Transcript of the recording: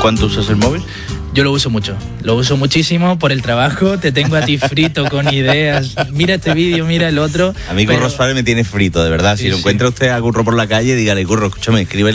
cuánto usas el móvil? Yo lo uso mucho, lo uso muchísimo por el trabajo, te tengo a ti frito con ideas, mira este vídeo, mira el otro. A mí Curro Suárez me tiene frito, de verdad. Si lo encuentra usted a Curro por la calle, dígale, Curro, escúchame, escríbele